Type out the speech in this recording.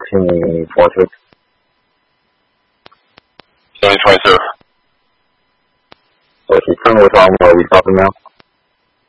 1446. 7027. So she's currently with Arm. Are we stopping now?